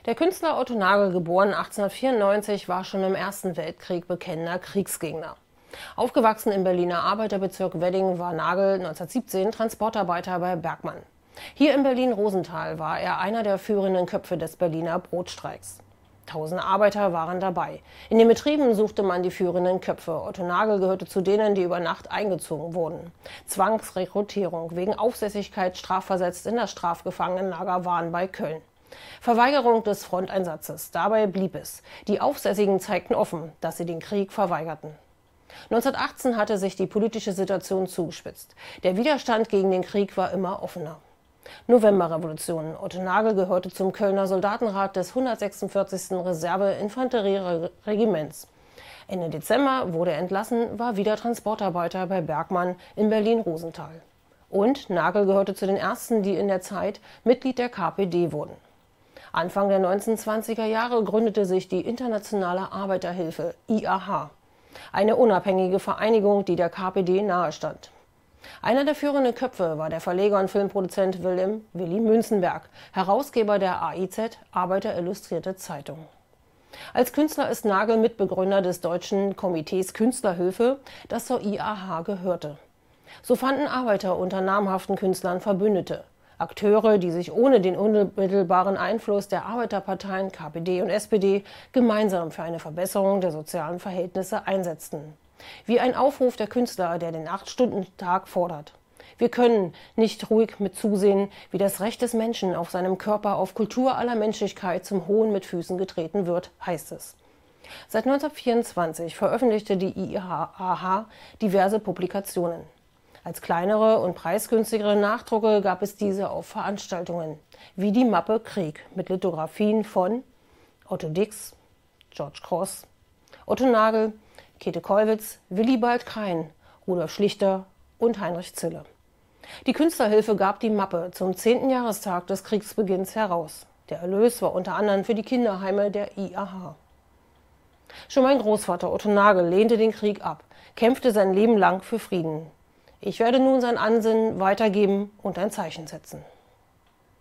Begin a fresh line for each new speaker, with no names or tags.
Der Künstler Otto Nagel, geboren 1894, war schon im Ersten Weltkrieg bekennender Kriegsgegner. Aufgewachsen im Berliner Arbeiterbezirk Wedding war Nagel 1917 Transportarbeiter bei Bergmann. Hier in Berlin-Rosenthal war er einer der führenden Köpfe des Berliner Brotstreiks. 1000 Arbeiter waren dabei. In den Betrieben suchte man die führenden Köpfe. Otto Nagel gehörte zu denen, die über Nacht eingezogen wurden. Zwangsrekrutierung, wegen Aufsässigkeit strafversetzt in das Strafgefangenenlager Wahn bei Köln. Verweigerung des Fronteinsatzes. Dabei blieb es. Die Aufsässigen zeigten offen, dass sie den Krieg verweigerten. 1918 hatte sich die politische Situation zugespitzt. Der Widerstand gegen den Krieg war immer offener. Novemberrevolution. Otto Nagel gehörte zum Kölner Soldatenrat des 146. Reserve-Infanterie-Regiments. Ende Dezember wurde er entlassen, war wieder Transportarbeiter bei Bergmann in Berlin-Rosenthal. Und Nagel gehörte zu den ersten, die in der Zeit Mitglied der KPD wurden. Anfang der 1920er Jahre gründete sich die Internationale Arbeiterhilfe, IAH, eine unabhängige Vereinigung, die der KPD nahestand. Einer der führenden Köpfe war der Verleger und Filmproduzent Willy Münzenberg, Herausgeber der AIZ, Arbeiter Illustrierte Zeitung. Als Künstler ist Nagel Mitbegründer des Deutschen Komitees Künstlerhilfe, das zur IAH gehörte. So fanden Arbeiter unter namhaften Künstlern Verbündete. Akteure, die sich ohne den unmittelbaren Einfluss der Arbeiterparteien KPD und SPD gemeinsam für eine Verbesserung der sozialen Verhältnisse einsetzten. Wie ein Aufruf der Künstler, der den 8-Stunden-Tag fordert. Wir können nicht ruhig mit zusehen, wie das Recht des Menschen auf seinem Körper, auf Kultur aller Menschlichkeit zum Hohn mit Füßen getreten wird, heißt es. Seit 1924 veröffentlichte die IAH diverse Publikationen. Als kleinere und preisgünstigere Nachdrucke gab es diese auf Veranstaltungen, wie die Mappe Krieg mit Lithografien von Otto Dix, George Cross, Otto Nagel, Käthe Kollwitz, Willibald Krein, Rudolf Schlichter und Heinrich Zille. Die Künstlerhilfe gab die Mappe zum 10. Jahrestag des Kriegsbeginns heraus. Der Erlös war unter anderem für die Kinderheime der IAH. Schon mein Großvater Otto Nagel lehnte den Krieg ab, kämpfte sein Leben lang für Frieden. Ich werde nun sein Ansinnen weitergeben und ein Zeichen setzen.